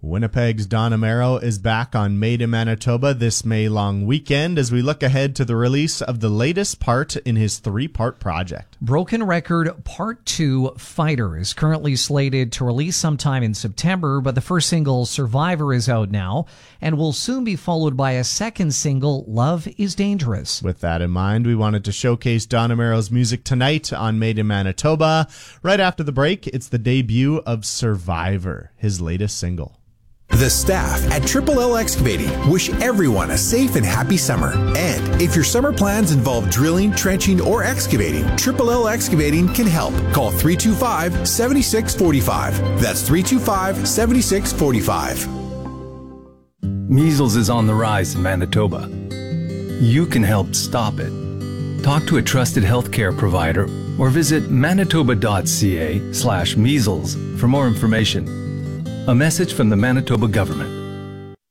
Winnipeg's Don Amaro is back on Made in Manitoba this May long weekend as we look ahead to the release of the latest part in his three-part project. Broken Record Part 2 Fighter is currently slated to release sometime in September, but the first single, Survivor, is out now and will soon be followed by a second single, Love is Dangerous. With that in mind, we wanted to showcase Don Amaro's music tonight on Made in Manitoba. Right after the break, it's the debut of Survivor, his latest single. The staff at Triple L Excavating wish everyone a safe and happy summer. And if your summer plans involve drilling, trenching, or excavating, Triple L Excavating can help. Call 325-7645. That's 325-7645. Measles is on the rise in Manitoba. You can help stop it. Talk to a trusted healthcare provider or visit manitoba.ca/measles for more information. A message from the Manitoba government.